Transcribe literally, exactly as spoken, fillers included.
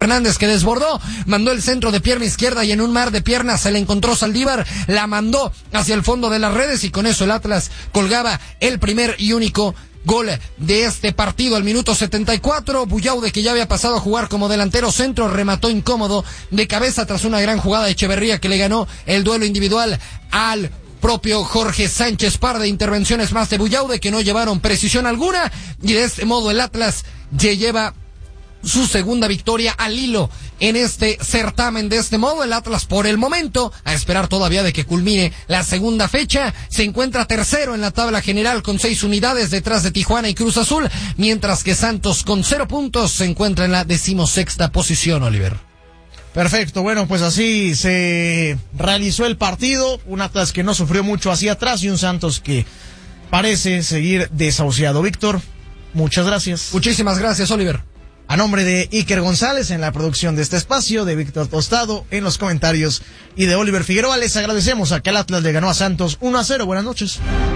Hernández, que desbordó, mandó el centro de pierna izquierda y en un mar de piernas se le encontró Saldívar, la mandó hacia el fondo de las redes y con eso el Atlas colgaba el primer y único gol de este partido al minuto setenta y cuatro. Buyaude, que ya había pasado a jugar como delantero centro, remató incómodo de cabeza tras una gran jugada de Echeverría, que le ganó el duelo individual al propio Jorge Sánchez. Par de intervenciones más de Buyaude que no llevaron precisión alguna, y de este modo el Atlas ya lleva su segunda victoria al hilo en este certamen. De este modo el Atlas, por el momento, a esperar todavía de que culmine la segunda fecha, se encuentra tercero en la tabla general con seis unidades detrás de Tijuana y Cruz Azul, mientras que Santos con cero puntos se encuentra en la decimosexta posición, Oliver. Perfecto, bueno, pues así se realizó el partido, un Atlas que no sufrió mucho hacia atrás y un Santos que parece seguir desahuciado. Víctor, muchas gracias. Muchísimas gracias, Oliver. A nombre de Iker González en la producción de este espacio, de Víctor Tostado en los comentarios y de Oliver Figueroa, les agradecemos a que el Atlas le ganó a Santos uno a cero. Buenas noches.